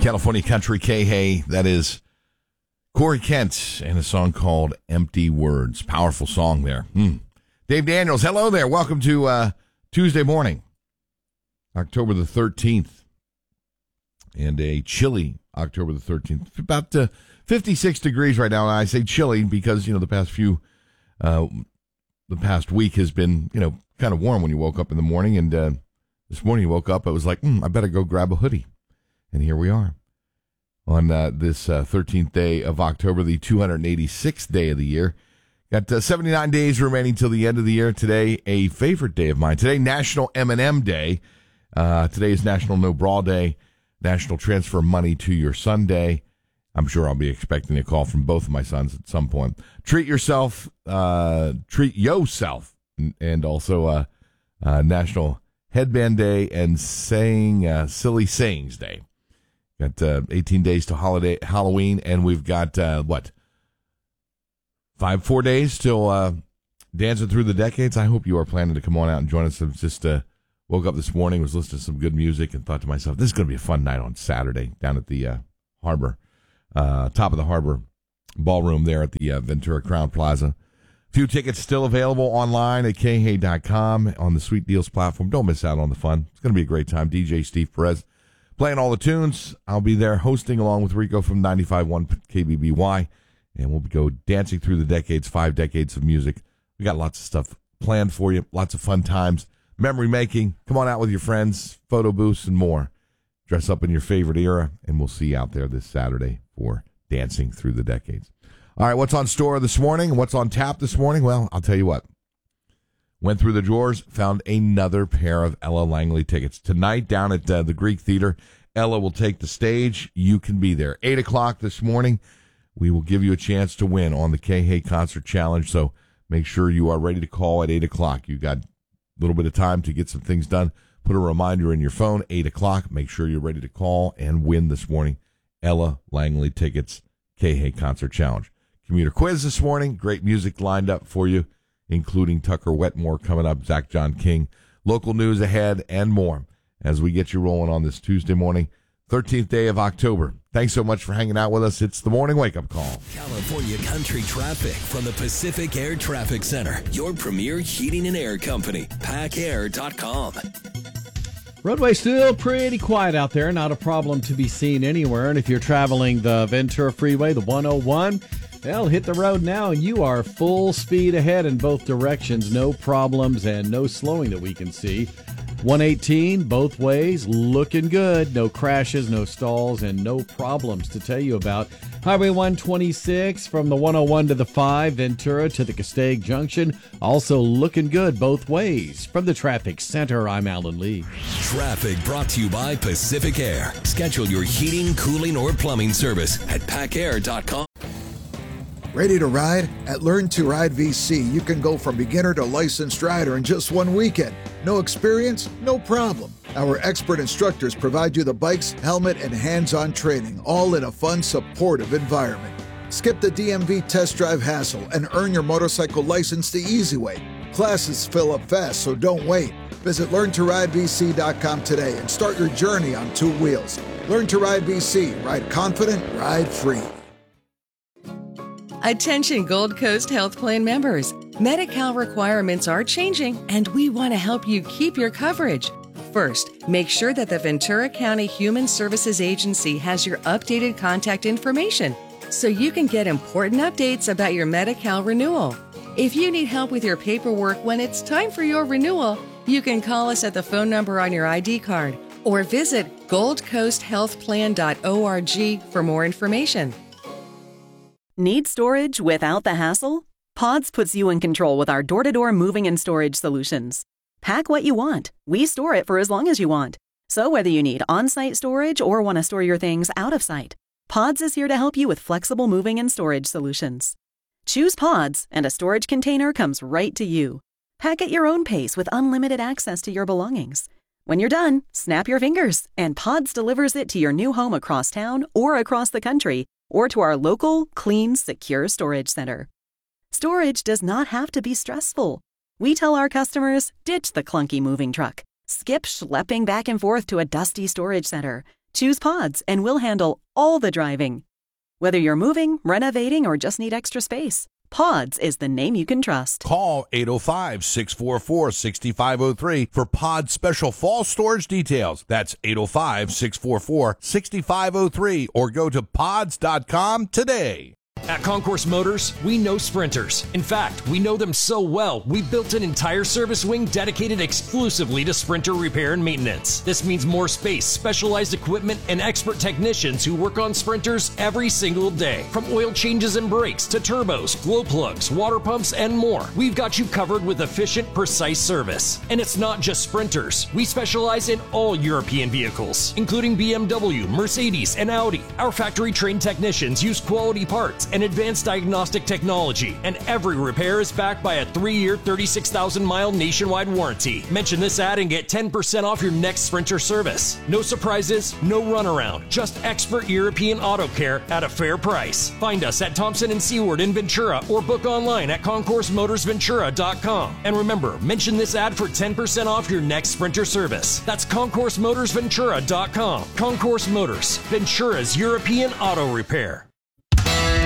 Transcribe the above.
California Country K-Hey. That is Corey Kent and a song called Empty Words. Powerful song there. Dave Daniels, hello there. Welcome to Tuesday morning, October the 13th. And a chilly October the 13th. About 56 degrees right now. And I say chilly because, the past week has been, kind of warm when you woke up in the morning. And this morning you woke up, I was like, I better go grab a hoodie. And here we are on this 13th day of October, the 286th day of the year. Got 79 days remaining till the end of the year. Today, a favorite day of mine. Today, National M&M Day. Today is National No Bra Day, National Transfer Money to Your Son Day. I'm sure I'll be expecting a call from both of my sons at some point. Treat yourself, and also National Headband Day and saying Silly Sayings Day. Got 18 days to Halloween, and we've got, 4 days till Dancing Through the Decades. I hope you are planning to come on out and join us. I just woke up this morning, was listening to some good music, and thought to myself, this is going to be a fun night on Saturday down at the Harbor, top of the Harbor Ballroom there at the Ventura Crown Plaza. A few tickets still available online at khay.com on the Sweet Deals platform. Don't miss out on the fun. It's going to be a great time. DJ Steve Perez playing all the tunes. I'll be there hosting along with Rico from 95.1 KBBY, and we'll go dancing through the decades, 5 decades of music. We got lots of stuff planned for you, lots of fun times, memory making. Come on out with your friends, photo booths, and more. Dress up in your favorite era, and we'll see you out there this Saturday for Dancing Through the Decades. All right, what's on store this morning? What's on tap this morning? Well, I'll tell you what. Went through the drawers, found another pair of Ella Langley tickets. Tonight down at the Greek Theater, Ella will take the stage. You can be there. 8 o'clock this morning, we will give you a chance to win on the K-Hey Concert Challenge, so make sure you are ready to call at 8 o'clock. You got a little bit of time to get some things done. Put a reminder in your phone, 8 o'clock. Make sure you're ready to call and win this morning. Ella Langley tickets, K-Hey Concert Challenge. Commuter quiz this morning. Great music lined up for you, including Tucker Wetmore coming up, Zach John King. Local news ahead and more as we get you rolling on this Tuesday morning, 13th day of October. Thanks so much for hanging out with us. It's the Morning Wake Up Call. California Country Traffic from the Pacific Air Traffic Center. Your premier heating and air company. PackAir.com. Roadway still pretty quiet out there. Not a problem to be seen anywhere. And if you're traveling the Ventura Freeway, the 101, well, hit the road now and you are full speed ahead in both directions. No problems and no slowing that we can see. 118, both ways, looking good. No crashes, no stalls, and no problems to tell you about. Highway 126 from the 101 to the 5, Ventura to the Castaic Junction, also looking good both ways. From the Traffic Center, I'm Alan Lee. Traffic brought to you by Pacific Air. Schedule your heating, cooling, or plumbing service at PackAir.com. Ready to ride? At Learn to Ride VC, you can go from beginner to licensed rider in just one weekend. No experience? No problem. Our expert instructors provide you the bikes, helmet, and hands-on training, all in a fun, supportive environment. Skip the DMV test drive hassle and earn your motorcycle license the easy way. Classes fill up fast, so don't wait. Visit LearnToRideVC.com today and start your journey on 2 wheels. Learn to Ride VC. Ride confident, ride free. Attention Gold Coast Health Plan members. Medi-Cal requirements are changing, and we want to help you keep your coverage. First, make sure that the Ventura County Human Services Agency has your updated contact information so you can get important updates about your Medi-Cal renewal. If you need help with your paperwork when it's time for your renewal, you can call us at the phone number on your ID card or visit goldcoasthealthplan.org for more information. Need storage without the hassle? Pods puts you in control with our door-to-door moving and storage solutions. Pack what you want. We store it for as long as you want. So whether you need on-site storage or want to store your things out of sight, Pods is here to help you with flexible moving and storage solutions. Choose Pods, and a storage container comes right to you. Pack at your own pace with unlimited access to your belongings. When you're done, snap your fingers, and Pods delivers it to your new home across town or across the country, or to our local, clean, secure storage center. Storage does not have to be stressful. We tell our customers, ditch the clunky moving truck. Skip schlepping back and forth to a dusty storage center. Choose Pods and we'll handle all the driving. Whether you're moving, renovating, or just need extra space, Pods is the name you can trust. Call 805-644-6503 for Pods special fall storage details. That's 805-644-6503 or go to pods.com today. At Concourse Motors, we know sprinters. In fact, we know them so well, we built an entire service wing dedicated exclusively to sprinter repair and maintenance. This means more space, specialized equipment, and expert technicians who work on sprinters every single day. From oil changes and brakes to turbos, glow plugs, water pumps, and more, we've got you covered with efficient, precise service. And it's not just sprinters. We specialize in all European vehicles, including BMW, Mercedes, and Audi. Our factory-trained technicians use quality parts and advanced diagnostic technology, and every repair is backed by a 3-year, 36,000-mile nationwide warranty. Mention this ad and get 10% off your next Sprinter service. No surprises, no runaround, just expert European auto care at a fair price. Find us at Thompson and Seward in Ventura or book online at ConcourseMotorsVentura.com. And remember, mention this ad for 10% off your next Sprinter service. That's ConcourseMotorsVentura.com. Concourse Motors, Ventura's European auto repair.